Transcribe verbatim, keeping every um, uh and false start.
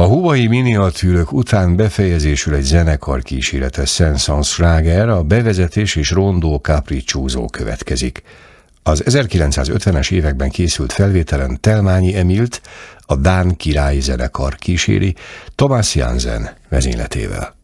A hubai miniatűrök után befejezésül egy zenekar kísérletes Sense-en-Schlager, a bevezetés és rondó capriccioso következik. Az ezerkilencszázötvenes években készült felvételen Telmányi Emilt, a Dán Királyi Zenekar kíséri, Thomas Jansen vezényletével.